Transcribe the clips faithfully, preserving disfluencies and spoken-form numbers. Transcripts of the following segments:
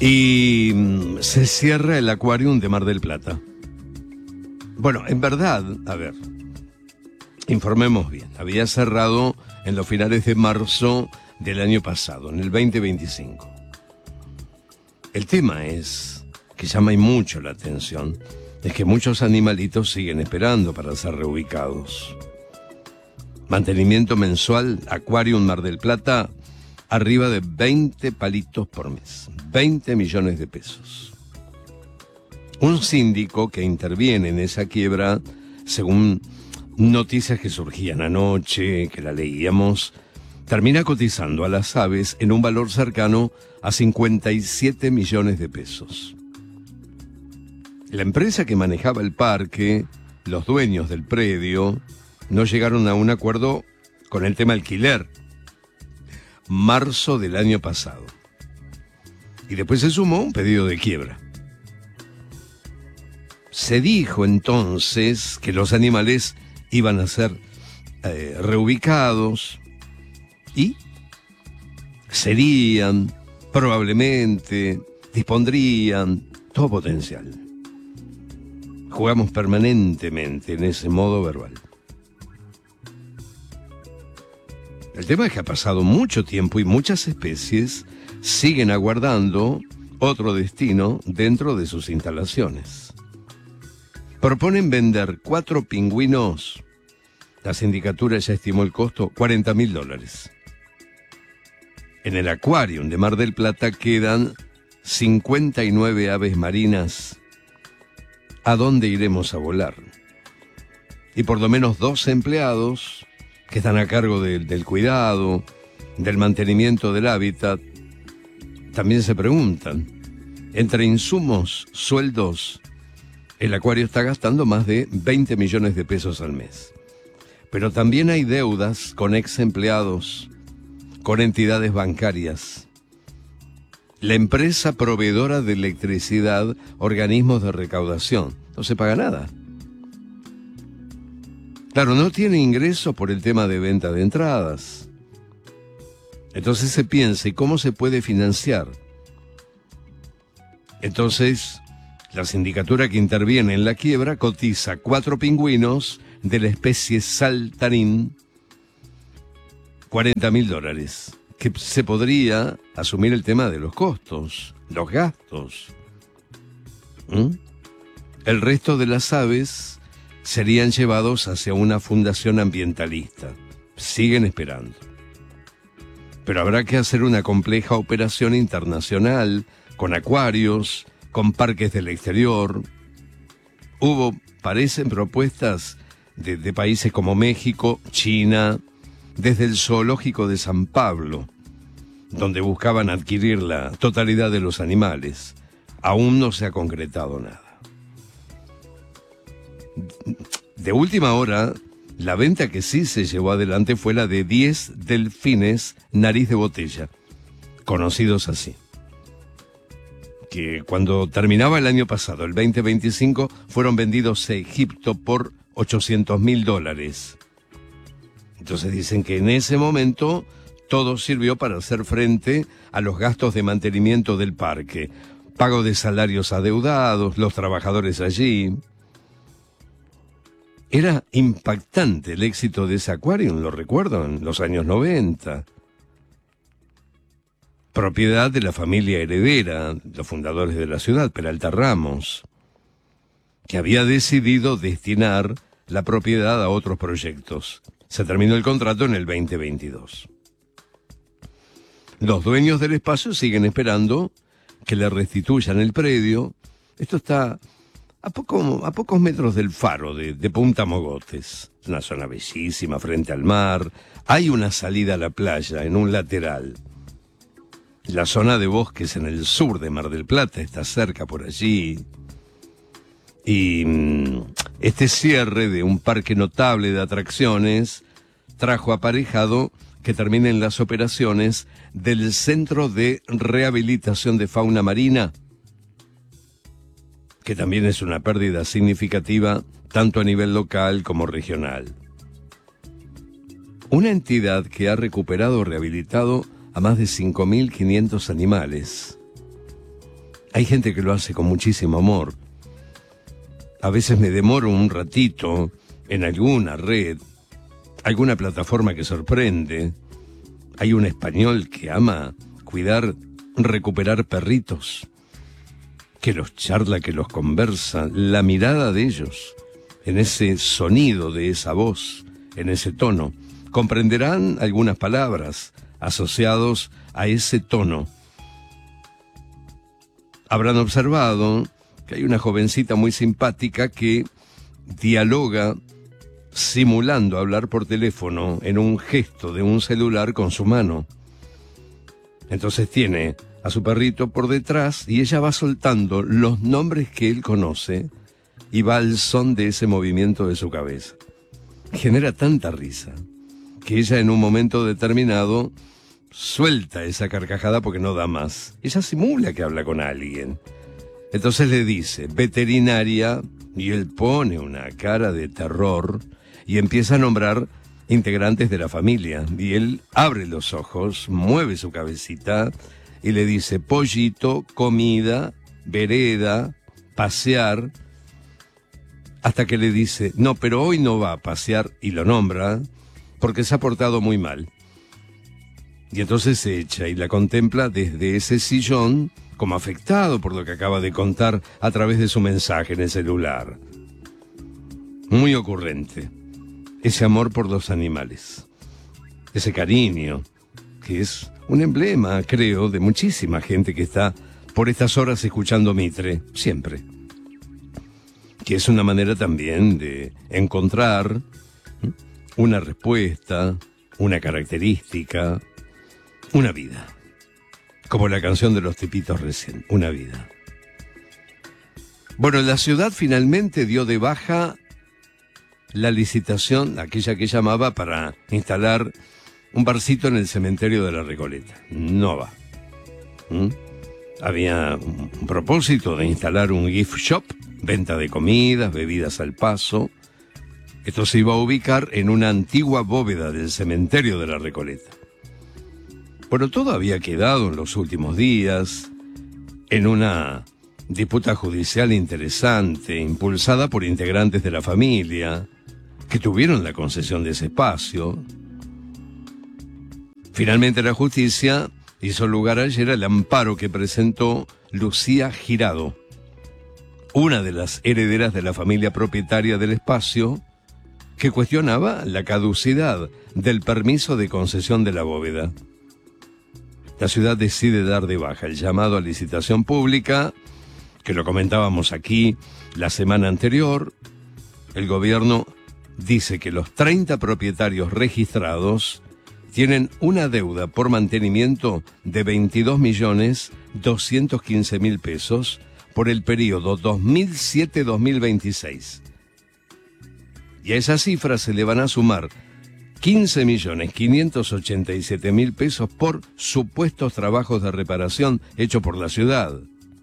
Y mm, se cierra el Aquarium de Mar del Plata. Bueno, en verdad, a ver, informemos bien. Había cerrado en los finales de marzo del año pasado, en el veinte veinticinco. El tema es, que llama y mucho la atención, es que muchos animalitos siguen esperando para ser reubicados. Mantenimiento mensual, Aquarium Mar del Plata, arriba de veinte palitos por mes, veinte millones de pesos. Un síndico que interviene en esa quiebra, según noticias que surgían anoche, que la leíamos, termina cotizando a las aves en un valor cercano a cincuenta y siete millones de pesos. La empresa que manejaba el parque, los dueños del predio, no llegaron a un acuerdo con el tema alquiler. Marzo del año pasado. Y después se sumó un pedido de quiebra. Se dijo entonces que los animales iban a ser eh, reubicados y serían, probablemente, dispondrían, todo potencial. Jugamos permanentemente en ese modo verbal. El tema es que ha pasado mucho tiempo y muchas especies siguen aguardando otro destino dentro de sus instalaciones. Proponen vender cuatro pingüinos. La sindicatura ya estimó el costo, cuarenta mil dólares. En el Aquarium de Mar del Plata quedan cincuenta y nueve aves marinas. ¿A dónde iremos a volar? Y por lo menos dos empleados que están a cargo de, del cuidado, del mantenimiento del hábitat, también se preguntan, entre insumos, sueldos, el acuario está gastando más de veinte millones de pesos al mes. Pero también hay deudas con ex empleados, con entidades bancarias. La empresa proveedora de electricidad, organismos de recaudación, no se paga nada. Claro, no tiene ingresos por el tema de venta de entradas. Entonces se piensa, ¿y cómo se puede financiar? Entonces, la sindicatura que interviene en la quiebra cotiza cuatro pingüinos de la especie saltarín, cuarenta mil dólares, que se podría asumir el tema de los costos, los gastos. ¿Mm? El resto de las aves serían llevados hacia una fundación ambientalista. Siguen esperando. Pero habrá que hacer una compleja operación internacional, con acuarios, con parques del exterior. Hubo, parecen, propuestas de, de países como México, China, desde el zoológico de San Pablo, donde buscaban adquirir la totalidad de los animales. Aún no se ha concretado nada. De última hora, la venta que sí se llevó adelante fue la de diez delfines nariz de botella, conocidos así, que cuando terminaba el año pasado, el veinte veinticinco, fueron vendidos a Egipto por ochocientos mil dólares. Entonces dicen que en ese momento todo sirvió para hacer frente a los gastos de mantenimiento del parque, pago de salarios adeudados, los trabajadores allí. Era impactante el éxito de ese acuario, lo recuerdo, en los años noventa. Propiedad de la familia heredera, los fundadores de la ciudad, Peralta Ramos, que había decidido destinar la propiedad a otros proyectos. Se terminó el contrato en el veinte veintidós. Los dueños del espacio siguen esperando que le restituyan el predio. Esto está a, poco, a pocos metros del faro de, de Punta Mogotes. Una zona bellísima frente al mar. Hay una salida a la playa en un lateral. La zona de bosques en el sur de Mar del Plata está cerca por allí. Y este cierre de un parque notable de atracciones trajo aparejado que terminen las operaciones del Centro de Rehabilitación de Fauna Marina, que también es una pérdida significativa tanto a nivel local como regional. Una entidad que ha recuperado o rehabilitado a más de cinco mil quinientos animales. Hay gente que lo hace con muchísimo amor. A veces me demoro un ratito en alguna red, alguna plataforma que sorprende. Hay un español que ama cuidar, recuperar perritos, que los charla, que los conversa, la mirada de ellos, en ese sonido de esa voz, en ese tono. Comprenderán algunas palabras asociados a ese tono. Habrán observado que hay una jovencita muy simpática que dialoga simulando hablar por teléfono en un gesto de un celular con su mano. Entonces tiene a su perrito por detrás y ella va soltando los nombres que él conoce y va al son de ese movimiento de su cabeza. Genera tanta risa que ella en un momento determinado suelta esa carcajada porque no da más. Ella simula que habla con alguien. Entonces le dice, veterinaria, y él pone una cara de terror y empieza a nombrar integrantes de la familia. Y él abre los ojos, mueve su cabecita y le dice, pollito, comida, vereda, pasear, hasta que le dice, no, pero hoy no va a pasear, y lo nombra, porque se ha portado muy mal. Y entonces se echa y la contempla desde ese sillón, como afectado por lo que acaba de contar a través de su mensaje en el celular. Muy ocurrente, ese amor por los animales, ese cariño, que es un emblema, creo, de muchísima gente que está por estas horas escuchando Mitre, siempre. Que es una manera también de encontrar una respuesta, una característica, una vida. Como la canción de los Tipitos recién, una vida. Bueno, la ciudad finalmente dio de baja la licitación, aquella que llamaba para instalar un barcito en el cementerio de la Recoleta. No va. ¿Mm? Había un propósito de instalar un gift shop, venta de comidas, bebidas al paso. Esto se iba a ubicar en una antigua bóveda del cementerio de la Recoleta. Bueno, todo había quedado en los últimos días en una disputa judicial interesante, impulsada por integrantes de la familia, que tuvieron la concesión de ese espacio. Finalmente la justicia hizo lugar ayer al amparo que presentó Lucía Girado, una de las herederas de la familia propietaria del espacio, que cuestionaba la caducidad del permiso de concesión de la bóveda. La ciudad decide dar de baja el llamado a licitación pública, que lo comentábamos aquí la semana anterior. El gobierno dice que los treinta propietarios registrados tienen una deuda por mantenimiento de veintidós millones doscientos quince mil pesos por el periodo dos mil siete a dos mil veintiséis. Y a esa cifra se le van a sumar quince millones quinientos ochenta y siete mil pesos por supuestos trabajos de reparación hechos por la ciudad.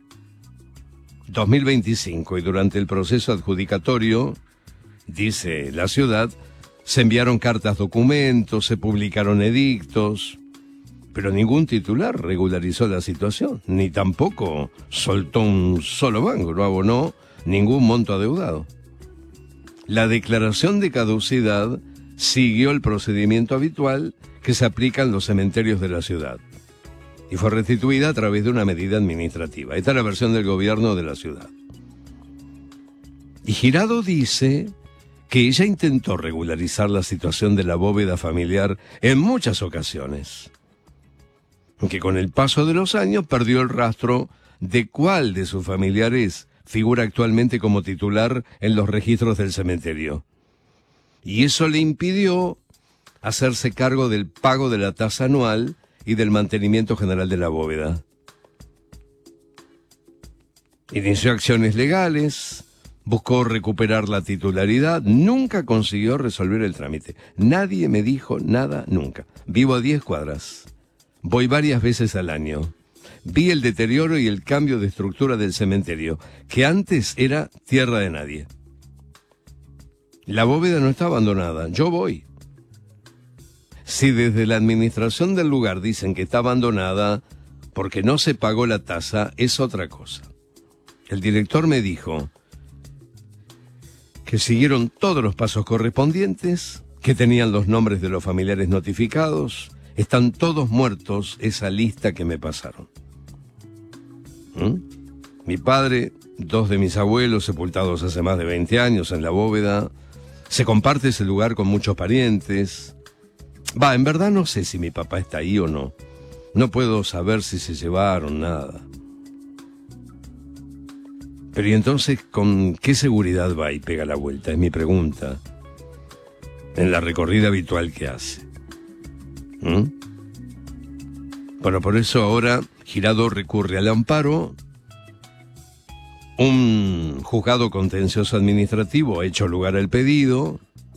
dos mil veinticinco, y durante el proceso adjudicatorio, dice la ciudad, se enviaron cartas documentos, se publicaron edictos, pero ningún titular regularizó la situación, ni tampoco soltó un solo banco, no abonó ningún monto adeudado. La declaración de caducidad siguió el procedimiento habitual que se aplica en los cementerios de la ciudad y fue restituida a través de una medida administrativa. Esta es la versión del gobierno de la ciudad. Y Girado dice que ella intentó regularizar la situación de la bóveda familiar en muchas ocasiones, que con el paso de los años perdió el rastro de cuál de sus familiares figura actualmente como titular en los registros del cementerio. Y eso le impidió hacerse cargo del pago de la tasa anual y del mantenimiento general de la bóveda. Inició acciones legales, buscó recuperar la titularidad, nunca consiguió resolver el trámite. Nadie me dijo nada nunca. Vivo a diez cuadras. Voy varias veces al año. Vi el deterioro y el cambio de estructura del cementerio, que antes era tierra de nadie. La bóveda no está abandonada, yo voy. Si desde la administración del lugar dicen que está abandonada, porque no se pagó la tasa, es otra cosa. El director me dijo que siguieron todos los pasos correspondientes, que tenían los nombres de los familiares notificados, están todos muertos, esa lista que me pasaron. ¿Mm? Mi padre, dos de mis abuelos sepultados hace más de veinte años en la bóveda, se comparte ese lugar con muchos parientes. Va, en verdad no sé si mi papá está ahí o no. No puedo saber si se llevaron nada. Pero ¿y entonces con qué seguridad va y pega la vuelta? Es mi pregunta. En la recorrida habitual que hace. ¿Mm? Bueno, por eso ahora Girado recurre al amparo. Un juzgado contencioso administrativo ha hecho lugar al pedido.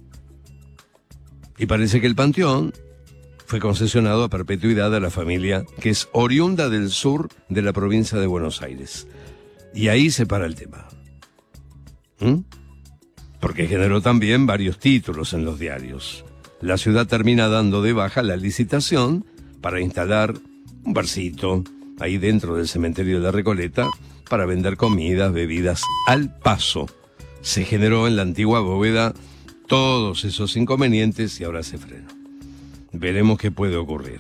Y parece que el panteón fue concesionado a perpetuidad a la familia que es oriunda del sur de la provincia de Buenos Aires. Y ahí se para el tema. ¿Mm? Porque generó también varios títulos en los diarios. La ciudad termina dando de baja la licitación para instalar un barcito ahí dentro del cementerio de la Recoleta para vender comidas, bebidas al paso. Se generó en la antigua bóveda todos esos inconvenientes y ahora se frena. Veremos qué puede ocurrir.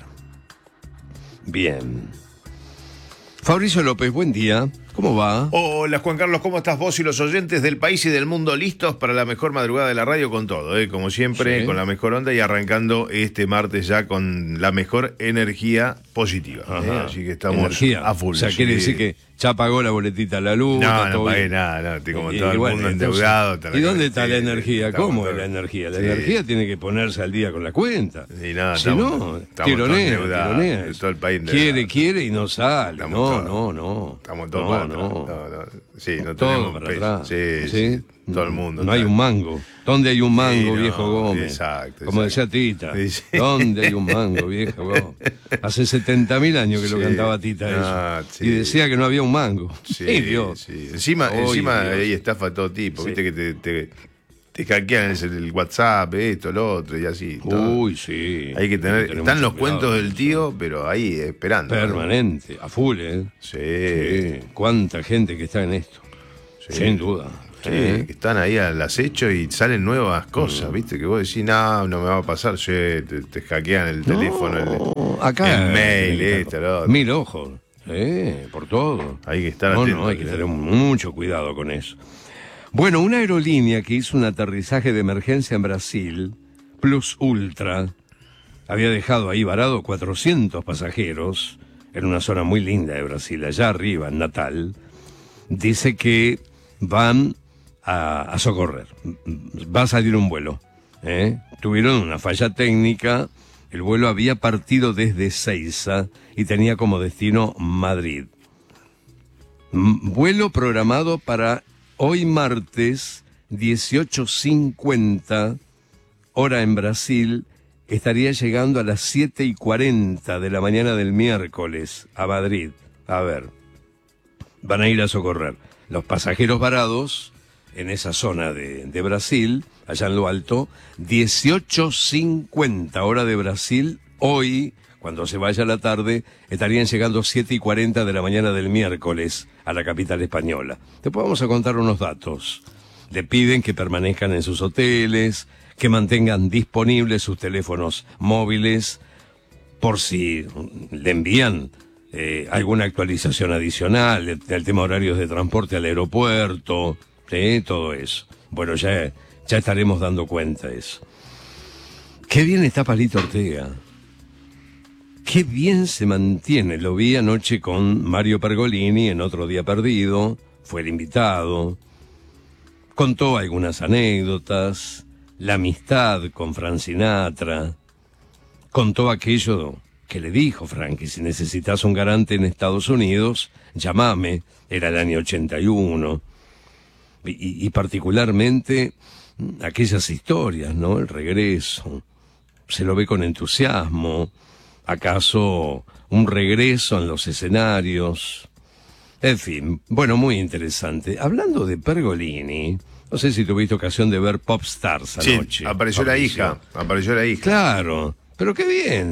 Bien. Fabricio López, buen día. ¿Cómo va? Hola Juan Carlos, ¿cómo estás vos y los oyentes del país y del mundo listos para la mejor madrugada de la radio con todo, ¿eh? Como siempre, sí, con la mejor onda y arrancando este martes ya con la mejor energía positiva. ¿eh? Así que estamos energía. A full. O sea, sí. quiere decir que ya pagó la boletita a la luz. No, no pagué bien. nada, no, estoy como y, todo y el bueno, mundo entonces, endeudado. ¿y dónde está sí, la energía? ¿Cómo es la todo... energía? La sí. energía tiene que ponerse al día con la cuenta. Y nada, si estamos, no, estamos tironea, endeudados, tironea. todo el país quiere, quiere y no sale. Estamos no, todos, no, no. Estamos todos no, para no. atrás. No, no. Sí, no todo para peso. atrás. Sí, ¿Sí? sí, todo el mundo. No hay un mango. ¿Dónde hay un mango, sí, no, viejo Gómez? Exacto. Como exacto. decía Tita. Sí, sí. ¿Dónde hay un mango, viejo Gómez? Hace setenta mil años que sí. lo cantaba Tita ah, eso. Sí. Y decía que no había un mango. Sí, ¡Ay, Dios! Sí. Encima, ¡Ay, encima Dios! hay estafa de todo tipo. Sí. Viste que te, te, te hackean el, el WhatsApp, esto, lo otro y así. Todo. Uy, sí. Hay que tener. tener están mucho los cuidado. cuentos del tío, pero ahí esperando. Permanente, a full, ¿eh? Sí. Sí. ¿Cuánta gente que está en esto? Sí. Sin duda. Sí, ¿Eh? que están ahí al acecho y salen nuevas cosas, Mm. ¿viste? Que vos decís, no, no me va a pasar, sí, te, te hackean el teléfono, el, No, acá. el mail, eh, esto, lo otro. Mil ojos. Sí, por todo. Hay que estar No, atento. no, hay que tener mucho cuidado con eso. Bueno, una aerolínea que hizo un aterrizaje de emergencia en Brasil, Plus Ultra, había dejado ahí varado cuatrocientos pasajeros en una zona muy linda de Brasil, allá arriba, en Natal. Dice que van a, a socorrer. Va a salir un vuelo. ¿eh? Tuvieron una falla técnica. El vuelo había partido desde Seiza y tenía como destino Madrid. M- vuelo programado para hoy martes, dieciocho cincuenta, hora en Brasil. Estaría llegando a las siete y cuarenta de la mañana del miércoles a Madrid. A ver, van a ir a socorrer los pasajeros varados en esa zona de, de Brasil, allá en lo alto, dieciocho cincuenta hora de Brasil. Hoy, cuando se vaya la tarde, estarían llegando siete y cuarenta de la mañana del miércoles a la capital española. Después vamos a contar unos datos. Le piden que permanezcan en sus hoteles, que mantengan disponibles sus teléfonos móviles, por si le envían eh, alguna actualización adicional, el, el tema horarios de transporte al aeropuerto, ¿sí? Todo eso. Bueno, ya, ya estaremos dando cuenta de eso. Qué bien está Palito Ortega. Qué bien se mantiene. Lo vi anoche con Mario Pergolini en Otro Día Perdido. Fue el invitado. Contó algunas anécdotas. La amistad con Frank Sinatra. Contó aquello que le dijo Frank, que si necesitas un garante en Estados Unidos, llamame. Era el año ochenta y uno. Y, y, y particularmente aquellas historias, ¿no? El regreso. Se lo ve con entusiasmo. ¿Acaso un regreso en los escenarios? En fin, bueno, muy interesante. Hablando de Pergolini, no sé si tuviste ocasión de ver Popstars anoche. Sí, apareció la hija, apareció la hija. Claro, pero qué bien.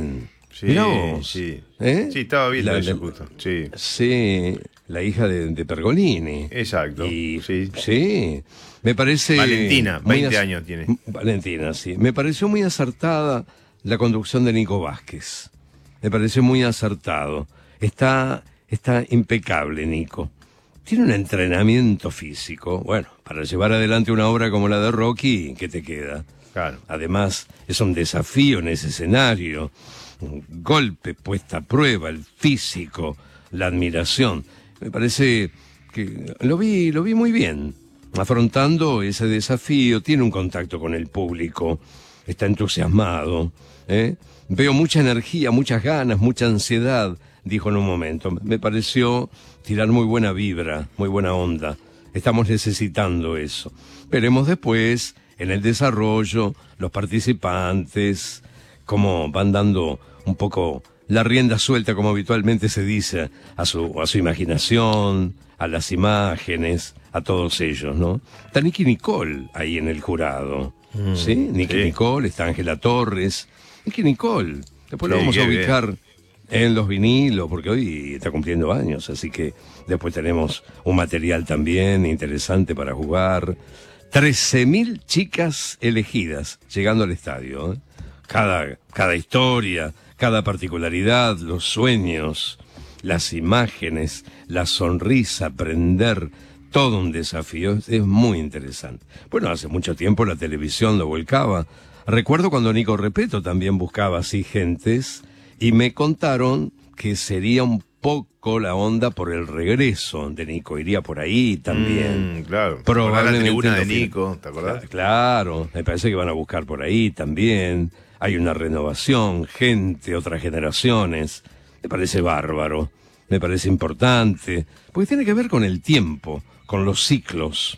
Sí, Mirá vos. sí. ¿Eh? Sí, estaba viendo La- eso la- justo. Sí. Sí, la hija de, de Pergolini. Exacto. Y, sí. sí, me parece... Valentina, muy veinte ac- años tiene. Valentina, sí. Me pareció muy acertada la conducción de Nico Vázquez. Me pareció muy acertado. Está, está impecable, Nico. Tiene un entrenamiento físico. Bueno, para llevar adelante una obra como la de Rocky, ¿qué te queda? Claro. Además, es un desafío en ese escenario. Un golpe, puesta a prueba, el físico, la admiración. Me parece que lo vi, lo vi muy bien. Afrontando ese desafío, tiene un contacto con el público, está entusiasmado, ¿eh? Veo mucha energía, muchas ganas, mucha ansiedad, dijo en un momento. Me pareció tirar muy buena vibra, muy buena onda. Estamos necesitando eso. Veremos después, en el desarrollo, los participantes, cómo van dando un poco la rienda suelta, como habitualmente se dice, a su, a su imaginación, a las imágenes, a todos ellos, ¿no? Está Nicky Nicole ahí en el jurado, Mm, ¿sí? Nicky sí. Nicole, está Ángela Torres. Nicky Nicole, después lo Sí, vamos a qué bien. ubicar en los vinilos, porque hoy está cumpliendo años, así que después tenemos un material también interesante para jugar. trece mil chicas elegidas llegando al estadio, ¿eh? Cada, cada historia, cada particularidad, los sueños, las imágenes, la sonrisa, aprender, todo un desafío, es muy interesante. Bueno, hace mucho tiempo la televisión lo volcaba. Recuerdo cuando Nico Repetto también buscaba así gentes y me contaron que sería un poco la onda por el regreso de Nico, iría por ahí también. Mm, claro. Probablemente La tribuna lo de fil- Nico, ¿te acordás? Claro, me parece que van a buscar por ahí también. Hay una renovación, gente, otras generaciones. Me parece bárbaro, me parece importante, porque tiene que ver con el tiempo, con los ciclos.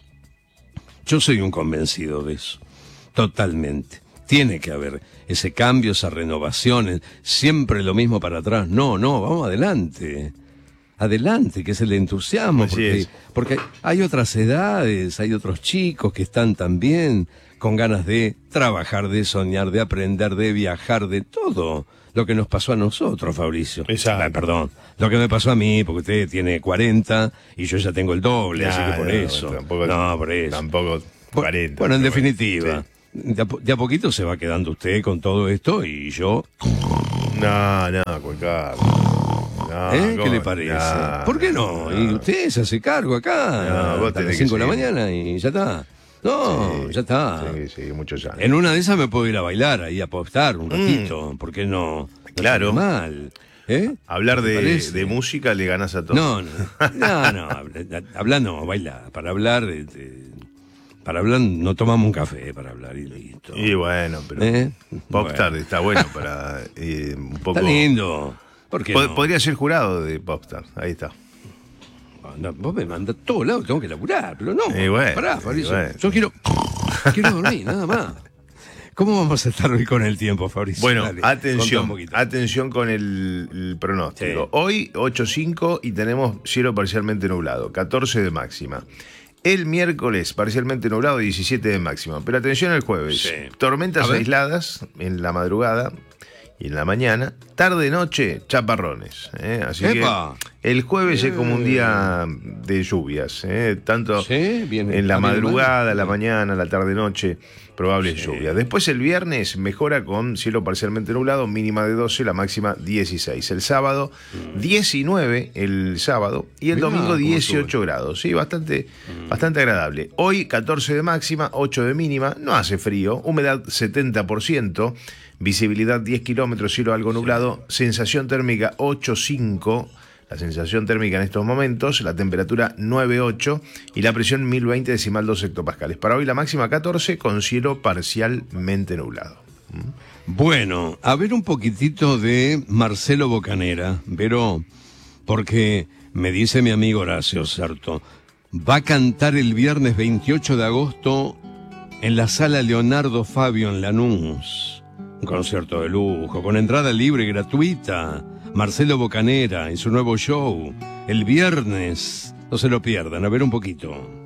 Yo soy un convencido de eso, totalmente. Tiene que haber ese cambio, esa renovación, siempre lo mismo para atrás. No, no, vamos adelante. Adelante, que es el entusiasmo, Así porque, es. porque hay otras edades, hay otros chicos que están también con ganas de trabajar, de soñar, de aprender, de viajar, de todo lo que nos pasó a nosotros, Fabricio. Exacto. Ah, perdón, lo que me pasó a mí, porque usted tiene cuarenta y yo ya tengo el doble, así que por no, eso. Tampoco, no, por eso. Tampoco cuarenta. Bueno, en pero definitiva, sí. de, a, po- de a poquito se va quedando usted con todo esto y yo... No, no, Cuenca. No, ¿Eh? ¿Qué ¿cómo? le parece? No, ¿Por qué no? no. Y usted se hace cargo acá No, vos hasta tenés las que cinco de la seguir. mañana y ya está. No, Sí, ya está. Sí, sí, muchos años. En una de esas me puedo ir a bailar, ahí a popstar un ratito. ¿Por qué no? No Claro. tiene mal. ¿Eh? Hablar ¿Te de, parece? de música le ganas a todos. No, no, no, no, habla, habla no, baila. Para hablar, este, para hablar no tomamos un café para hablar y listo. Y bueno, pero ¿Eh? Popstar Bueno. está bueno para eh, un poco. Está lindo. ¿Por qué Pod- no? Podría ser jurado de Popstar, ahí está. No, vos me mandás a todos lados, tengo que laburar, pero no. Y bueno, pará, y Fabricio. bueno. Yo quiero, quiero dormir, nada más. ¿Cómo vamos a estar hoy con el tiempo, Fabricio? Bueno, Dale, contá un atención, poquito. atención con el, el pronóstico. Sí. Hoy ocho cinco y tenemos cielo parcialmente nublado, catorce de máxima. El miércoles parcialmente nublado, diecisiete de máxima. Pero atención el jueves, Sí. tormentas A ver. aisladas en la madrugada y en la mañana. Tarde-noche, chaparrones. ¿eh? Así ¡Epa! que el jueves Eh. es como un día de lluvias. ¿eh? Tanto Sí, viene- en la viene madrugada, mal. la mañana, la tarde-noche, probables Sí. lluvias. Después el viernes mejora con cielo parcialmente nublado, mínima de doce, la máxima dieciséis. El sábado, diecinueve el sábado y el Mirá domingo cómo dieciocho sube. grados. Sí, bastante, bastante agradable. Hoy catorce de máxima, ocho de mínima, no hace frío, humedad setenta por ciento, visibilidad diez kilómetros, cielo algo nublado, sensación térmica ocho cinco. La sensación térmica en estos momentos, la temperatura nueve ocho y la presión mil veinte decimal dos hectopascales. Para hoy la máxima catorce con cielo parcialmente nublado. Bueno, a ver un poquitito de Marcelo Bocanera, pero porque me dice mi amigo Horacio Certo, va a cantar el viernes veintiocho de agosto en la sala Leonardo Fabio en Lanús. Un concierto de lujo, con entrada libre y gratuita. Marcelo Bocanera y su nuevo show, el viernes. No se lo pierdan, a ver un poquito.